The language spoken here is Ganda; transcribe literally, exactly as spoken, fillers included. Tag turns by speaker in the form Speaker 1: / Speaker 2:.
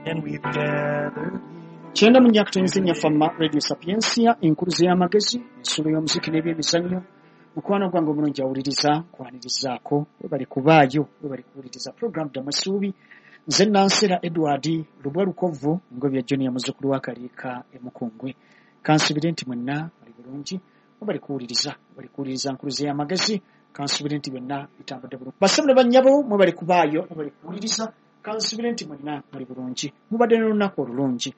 Speaker 1: and we've gathered
Speaker 2: Kyenda mu nnyaka tenzinya fama Radio Sapiensia enkuluze y'amagezi ensulo y'omuziki n'ebyemizannyo mukwano gwange omulungi awuliriza kwanirizaako we bali kubaayo we bali kuwuliriza program Damassuubi nze Nansera Edward Lubwa Lukovu ngobya John muzzukulu wa Kaliika emukungwe kansubire nti mwenna bali bulungi we bali kuwuliriza bali kuwuliriza nkuluze y'amagezi kansubire nti bwenna bitambudde bulungi basabule bannyabo mwe bali kubaayo mwe bali kuwuliriza kansubire nti mwenna bali bulungi mubadde n'olunaku olulungi